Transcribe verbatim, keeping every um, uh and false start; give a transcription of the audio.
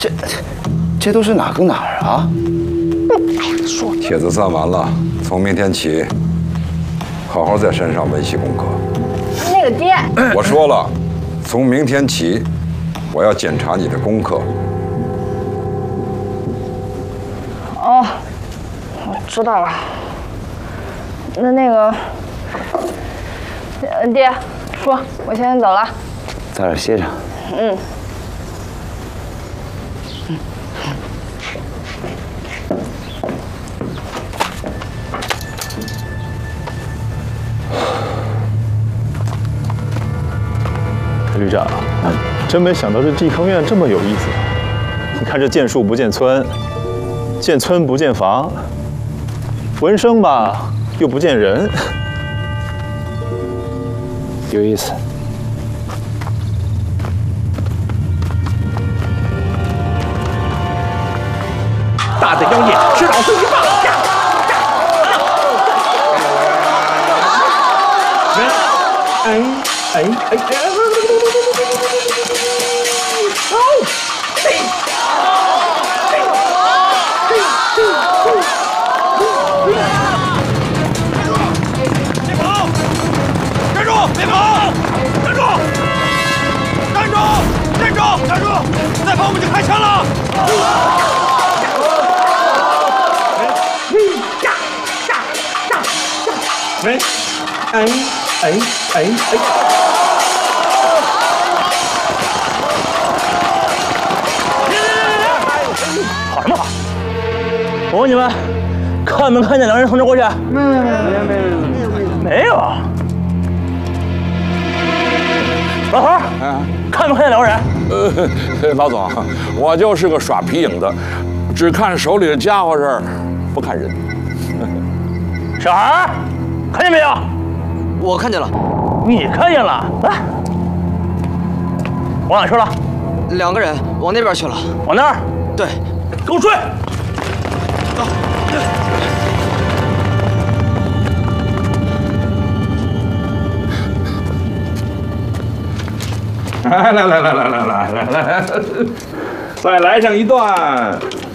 这这都是哪跟哪儿啊？ 说帖子算完了，从明天起，好好在山上温习功课。 那个爹， 我说了，从明天起，我要检查你的功课。 哦，我知道了。那那个，呃，爹，叔，我先走了。 在这儿歇着。 嗯。 旅长，真没想到这济康院这么有意思。你看这见树不见村，见村不见房，闻声吧又不见人， 有意思。 大的妖孽是老孙一棒！哎哎哎哎！别跑！别跑！站住！站住！站住！站住！再跑我们就开枪了！呀呀呀呀！喂，哎哎哎哎！ 跑什么跑？我问你们，看没看见两人从这过去？没有没有没有没有没有。老头儿，看没看见两个人？ 呃，老总，我就是个耍皮影的，只看手里的家伙事儿，不看人。 小孩儿，看见没有？ 我看见了。 你看见了？来，往哪去了？ 两个人往那边去了。 往那儿？ 对。 给我追！ 走。 来来来来来来来来来，再来上一段。